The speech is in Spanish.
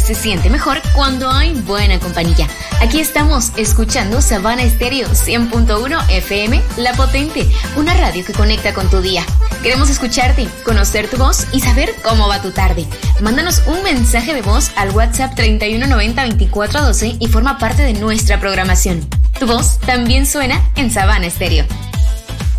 se siente mejor cuando hay buena compañía. Aquí estamos escuchando Sabana Estéreo 100.1 FM, La Potente, una radio que conecta con tu día. Queremos escucharte, conocer tu voz y saber cómo va tu tarde. Mándanos un mensaje de voz al WhatsApp 3190-2412 y forma parte de nuestra programación. Tu voz también suena en Sabana Estéreo.